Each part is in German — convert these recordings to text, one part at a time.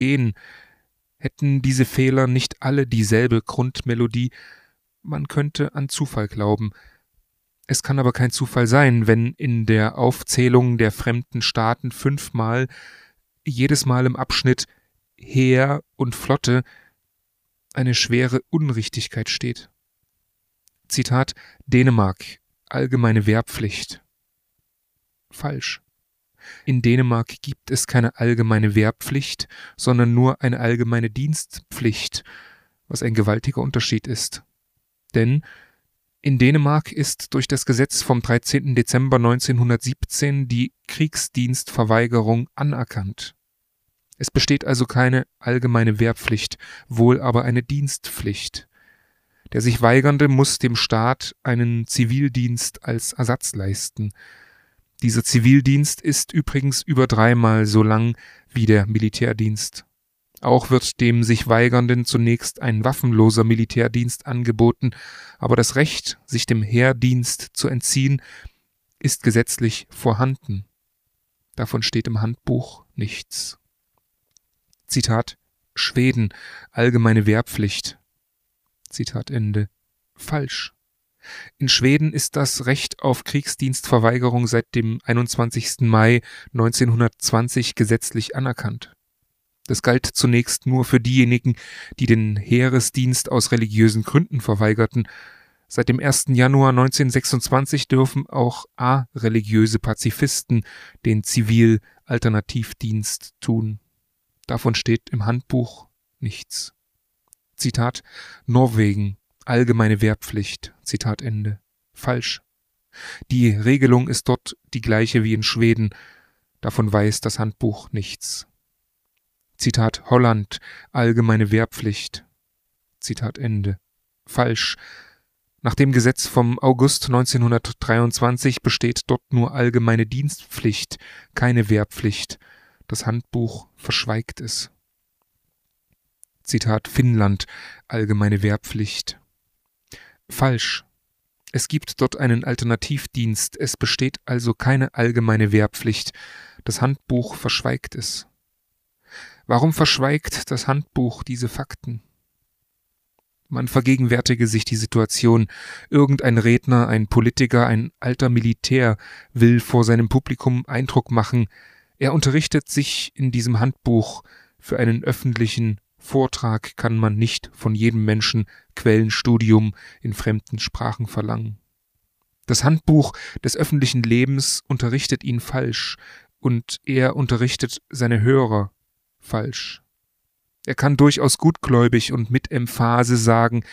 gehen. Hätten diese Fehler nicht alle dieselbe Grundmelodie, man könnte an Zufall glauben. Es kann aber kein Zufall sein, wenn in der Aufzählung der fremden Staaten 5-mal, jedes Mal im Abschnitt Heer und Flotte, eine schwere Unrichtigkeit steht. Zitat: Dänemark, allgemeine Wehrpflicht. Falsch. In Dänemark gibt es keine allgemeine Wehrpflicht, sondern nur eine allgemeine Dienstpflicht, was ein gewaltiger Unterschied ist. Denn in Dänemark ist durch das Gesetz vom 13. Dezember 1917 die Kriegsdienstverweigerung anerkannt. Es besteht also keine allgemeine Wehrpflicht, wohl aber eine Dienstpflicht. Der sich Weigernde muss dem Staat einen Zivildienst als Ersatz leisten. Dieser Zivildienst ist übrigens über 3-mal so lang wie der Militärdienst. Auch wird dem sich Weigernden zunächst ein waffenloser Militärdienst angeboten, aber das Recht, sich dem Heerdienst zu entziehen, ist gesetzlich vorhanden. Davon steht im Handbuch nichts. Zitat: Schweden, allgemeine Wehrpflicht. Zitat Ende. Falsch. In Schweden ist das Recht auf Kriegsdienstverweigerung seit dem 21. Mai 1920 gesetzlich anerkannt. Das galt zunächst nur für diejenigen, die den Heeresdienst aus religiösen Gründen verweigerten. Seit dem 1. Januar 1926 dürfen auch areligiöse Pazifisten den Zivil-Alternativdienst tun. Davon steht im Handbuch nichts. Zitat: Norwegen, allgemeine Wehrpflicht. Zitat Ende. Falsch. Die Regelung ist dort die gleiche wie in Schweden. Davon weiß das Handbuch nichts. Zitat: Holland, allgemeine Wehrpflicht. Zitat Ende. Falsch. Nach dem Gesetz vom August 1923 besteht dort nur allgemeine Dienstpflicht, keine Wehrpflicht. Das Handbuch verschweigt es. Zitat: Finnland, allgemeine Wehrpflicht. Falsch. Es gibt dort einen Alternativdienst, es besteht also keine allgemeine Wehrpflicht. Das Handbuch verschweigt es. Warum verschweigt das Handbuch diese Fakten? Man vergegenwärtige sich die Situation. Irgendein Redner, ein Politiker, ein alter Militär will vor seinem Publikum Eindruck machen. Er unterrichtet sich in diesem Handbuch. Für einen öffentlichen Vortrag kann man nicht von jedem Menschen Quellenstudium in fremden Sprachen verlangen. Das Handbuch des öffentlichen Lebens unterrichtet ihn falsch und er unterrichtet seine Hörer falsch. Er kann durchaus gutgläubig und mit Emphase sagen: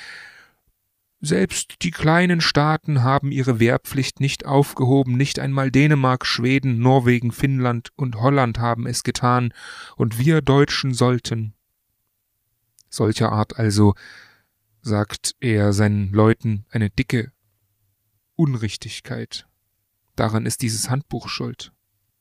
Selbst die kleinen Staaten haben ihre Wehrpflicht nicht aufgehoben, nicht einmal Dänemark, Schweden, Norwegen, Finnland und Holland haben es getan, und wir Deutschen sollten. Solcher Art also sagt er seinen Leuten eine dicke Unrichtigkeit. Daran ist dieses Handbuch schuld.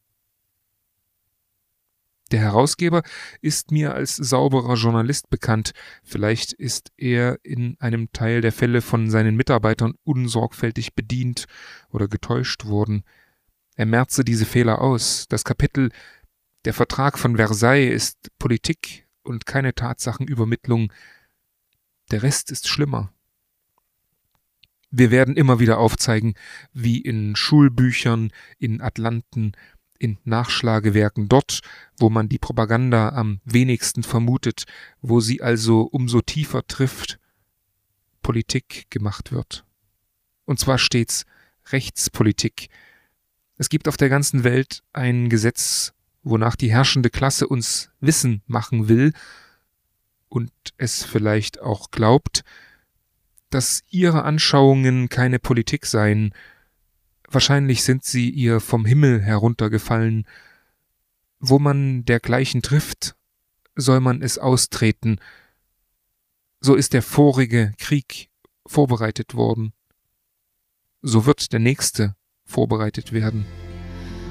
Der Herausgeber ist mir als sauberer Journalist bekannt. Vielleicht ist er in einem Teil der Fälle von seinen Mitarbeitern unsorgfältig bedient oder getäuscht worden. Er merze diese Fehler aus. Das Kapitel »Der Vertrag von Versailles« ist Politik und keine Tatsachenübermittlung. Der Rest ist schlimmer. Wir werden immer wieder aufzeigen, wie in Schulbüchern, in Atlanten, in Nachschlagewerken, dort, wo man die Propaganda am wenigsten vermutet, wo sie also umso tiefer trifft, Politik gemacht wird. Und zwar stets Rechtspolitik. Es gibt auf der ganzen Welt ein Gesetz, wonach die herrschende Klasse uns Wissen machen will und es vielleicht auch glaubt, dass ihre Anschauungen keine Politik seien. Wahrscheinlich sind sie ihr vom Himmel heruntergefallen. Wo man dergleichen trifft, soll man es austreten. So ist der vorige Krieg vorbereitet worden. So wird der nächste vorbereitet werden.